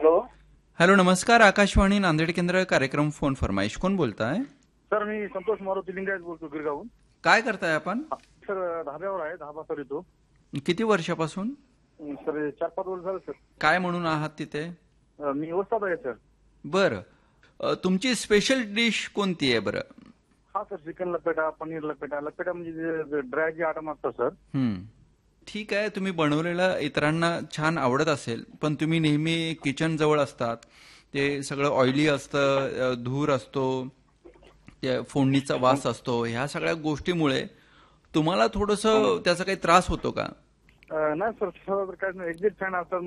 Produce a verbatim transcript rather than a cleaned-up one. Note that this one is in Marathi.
हॅलो हॅलो नमस्कार. आकाशवाणी नांदेड केंद्र कार्यक्रम फोन फरमाईश. कोण बोलताय? सर मी संतोष मारुती लिंगायत बोलतो गिरगावून. काय करताय आपण? सर धाब्यावर आहे, धाबा सर येतो. किती वर्षापासून? सर चार पाच वर्ष झालं सर. काय म्हणून आहात तिथे? मी वस्ताद आहे सर. बरं, तुमची स्पेशल डिश कोणती आहे बरं? हा सर, चिकन लपेटा, पनीर लपेटा. लपेटा म्हणजे ड्राय जे आयटम असतात सर. हम्म ठीक आहे, तुम्ही बनवलेलं इतरांना छान आवडत असेल, पण तुम्ही नेहमी किचन जवळ असतात, ते सगळं ऑइली असतं, धूर असतो, त्या फोडणीचा वास असतो, ह्या सगळ्या गोष्टीमुळे तुम्हाला थोडंसं त्याचा काही त्रास होतो का? नाही सर, काय नाही, एक्झिट फॅन असतात.